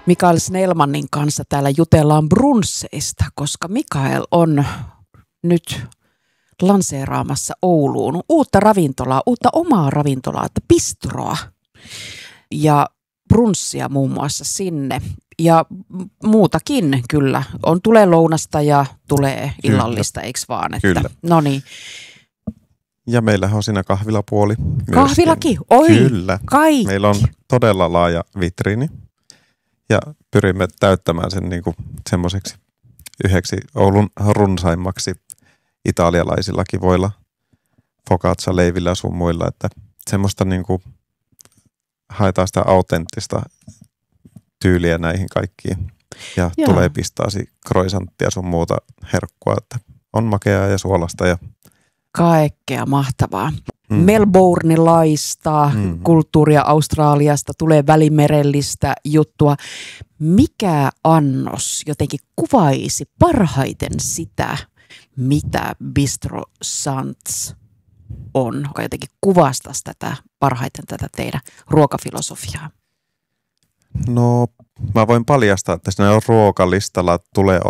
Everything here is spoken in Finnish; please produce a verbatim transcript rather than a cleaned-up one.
Mikael Snellmanin kanssa täällä jutellaan brunsseista, koska Mikael on nyt lanseeraamassa Ouluun uutta ravintolaa, uutta omaa ravintolaa, että bistroa ja brunssia muun muassa sinne. Ja muutakin kyllä. On, tulee lounasta ja tulee illallista, eikö vaan? Että, kyllä. No niin. Ja meillähän on siinä kahvilapuoli myöskin. Kahvilakin? Oi, kyllä. Kaikki. Meillä on todella laaja vitriini ja pyrimme täyttämään sen niinku semmoiseksi yhdeksi Oulun runsaimmaksi italialaisilla kivoilla focaccia leivillä sun muilla, että semmoista niinku haetaan sitä autenttista tyyliä näihin kaikkiin. Ja Joo. tulee pistaasi croissanttia sun muuta herkkua, että on makeaa ja suolasta ja Kaikkea mahtavaa. Mm. Melbournelaista, Mm. kulttuuria Australiasta, tulee välimerellistä juttua. Mikä annos jotenkin kuvaisi parhaiten sitä, mitä Bistro Sans on? Joka jotenkin kuvastaisi tätä parhaiten tätä teidän ruokafilosofiaa? no mä voin paljastaa, että siinä ruokalistalla tulee